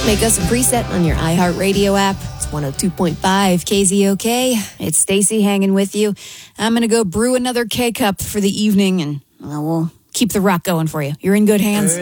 Make us a preset on your iHeartRadio app. It's 102.5 KZOK. It's Stacy hanging with you. I'm going to go brew another K-Cup for the evening, and we'll keep the rock going for you. You're in good hands.